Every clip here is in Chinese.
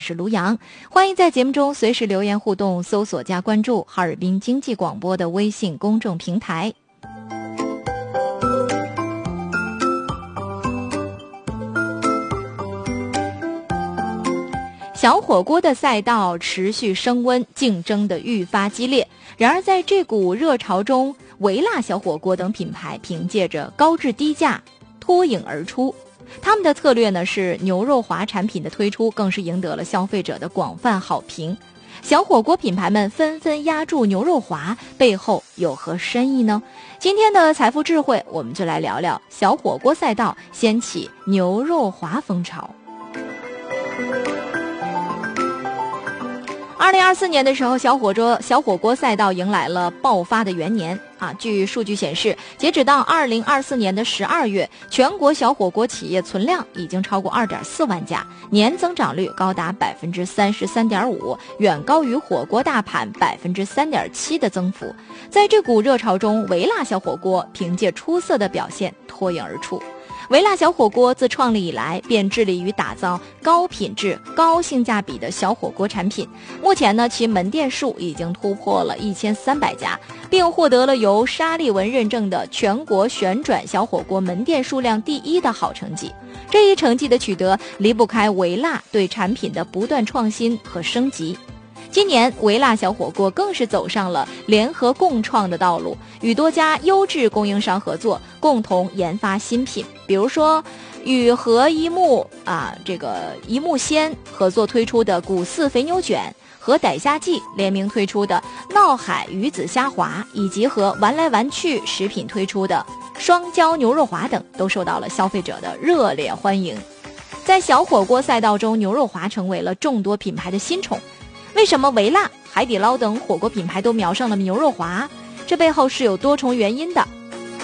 是卢阳，欢迎在节目中随时留言互动，搜索加关注哈尔滨经济广播的微信公众平台。小火锅的赛道持续升温，竞争的愈发激烈。然而在这股热潮中，微辣小火锅等品牌凭借着高质低价脱颖而出。他们的策略呢是牛肉滑产品的推出，更是赢得了消费者的广泛好评。小火锅品牌们纷纷压注牛肉滑，背后有何深意呢？今天的财富智慧，我们就来聊聊小火锅赛道掀起牛肉滑风潮。2024年的时候，小火锅赛道迎来了爆发的元年啊！据数据显示，截止到2024年的12月，全国小火锅企业存量已经超过2.4万家，年增长率高达33.5%，远高于火锅大盘3.7%的增幅。在这股热潮中，微辣小火锅凭借出色的表现脱颖而出。微辣小火锅自创立以来便致力于打造高品质、高性价比的小火锅产品。目前呢，其门店数已经突破了1300家，并获得了由沙利文认证的全国旋转小火锅门店数量第1的好成绩。这一成绩的取得离不开微辣对产品的不断创新和升级。今年微辣小火锅更是走上了联合共创的道路，与多家优质供应商合作，共同研发新品。比如说与和一木一木鲜合作推出的古四肥牛卷，和逮虾记联名推出的闹海鱼子虾滑，以及和玩来玩去食品推出的双椒牛肉滑等，都受到了消费者的热烈欢迎。在小火锅赛道中，牛肉滑成为了众多品牌的新宠。为什么微辣、海底捞等火锅品牌都瞄上了牛肉滑？这背后是有多重原因的。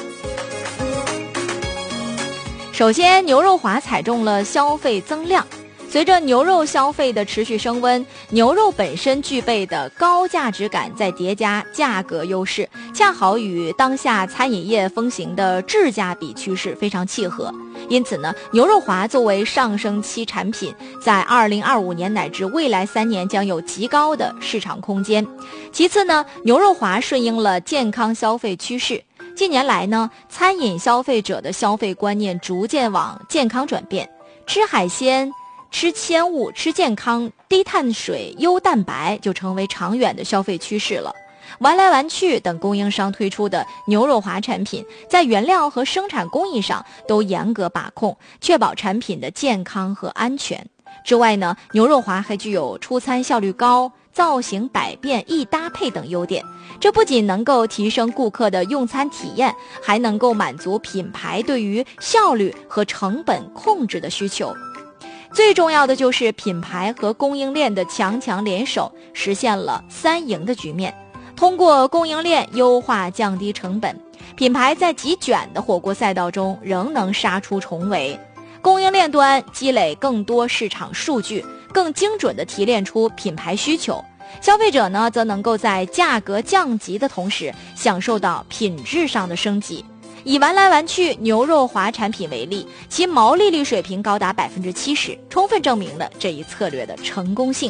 首先，牛肉滑踩中了消费增量。随着牛肉消费的持续升温，牛肉本身具备的高价值感再叠加价格优势，恰好与当下餐饮业风行的质价比趋势非常契合。因此呢，牛肉滑作为上升期产品，在2025年乃至未来3年将有极高的市场空间。其次呢，牛肉滑顺应了健康消费趋势。近年来呢，餐饮消费者的消费观念逐渐往健康转变，吃海鲜、吃鲜物、吃健康、低碳水、优蛋白就成为长远的消费趋势了。玩来玩去等供应商推出的牛肉滑产品，在原料和生产工艺上都严格把控，确保产品的健康和安全。之外呢，牛肉滑还具有出餐效率高、造型百变、易搭配等优点。这不仅能够提升顾客的用餐体验，还能够满足品牌对于效率和成本控制的需求。最重要的就是品牌和供应链的强联手，实现了3赢的局面。通过供应链优化降低成本，品牌在极卷的火锅赛道中仍能杀出重围。供应链端积累更多市场数据，更精准地提炼出品牌需求。消费者呢，则能够在价格降级的同时，享受到品质上的升级。以玩来玩去牛肉滑产品为例，其毛利率水平高达70%，充分证明了这一策略的成功性。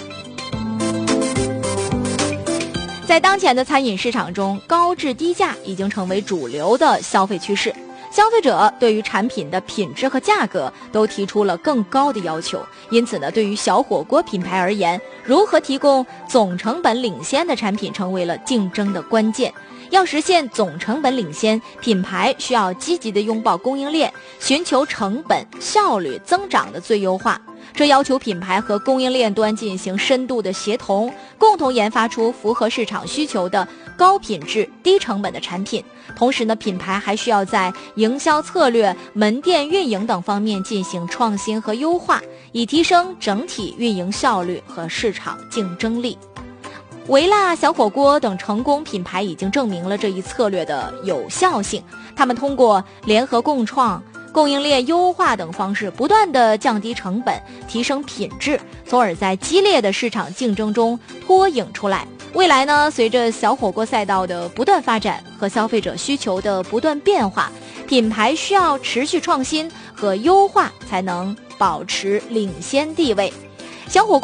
在当前的餐饮市场中，高质低价已经成为主流的消费趋势。消费者对于产品的品质和价格都提出了更高的要求，因此呢，对于小火锅品牌而言，如何提供总成本领先的产品成为了竞争的关键。要实现总成本领先，品牌需要积极地拥抱供应链，寻求成本、效率增长的最优化。这要求品牌和供应链端进行深度的协同，共同研发出符合市场需求的高品质、低成本的产品。同时呢，品牌还需要在营销策略、门店运营等方面进行创新和优化，以提升整体运营效率和市场竞争力。微辣、小火锅等成功品牌已经证明了这一策略的有效性。他们通过联合共创、供应链优化等方式，不断地降低成本，提升品质，从而在激烈的市场竞争中脱颖出来。未来呢，随着小火锅赛道的不断发展和消费者需求的不断变化，品牌需要持续创新和优化，才能保持领先地位。 香火